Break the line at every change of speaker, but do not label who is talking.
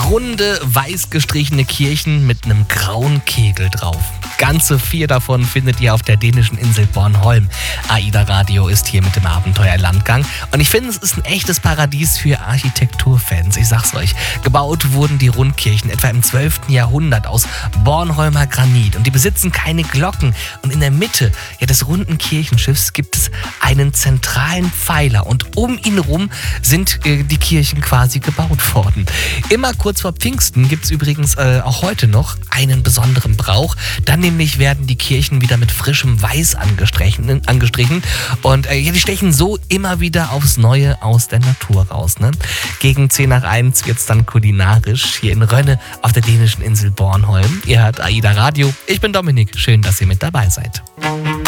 runde, weiß gestrichene Kirchen mit einem grauen Kegel drauf. Ganze 4 davon findet ihr auf der dänischen Insel Bornholm. AIDA Radio ist hier mit dem Abenteuerlandgang und ich finde, es ist ein echtes Paradies für Architekturfans. Ich sag's euch, gebaut wurden die Rundkirchen etwa im 12. Jahrhundert aus Bornholmer Granit und die besitzen keine Glocken. Und in der Mitte des runden Kirchenschiffs gibt es einen zentralen Pfeiler und um ihn rum sind die Kirchen quasi gebaut worden. Immer kurz vor Pfingsten gibt es übrigens auch heute noch einen besonderen Brauch. Dann nämlich werden die Kirchen wieder mit frischem Weiß angestrichen und die stechen so immer wieder aufs Neue aus der Natur raus. Ne? Gegen 10 nach 1 wird es dann kulinarisch hier in Rönne auf der dänischen Insel Bornholm. Ihr hört AIDA Radio. Ich bin Dominik. Schön, dass ihr mit dabei seid.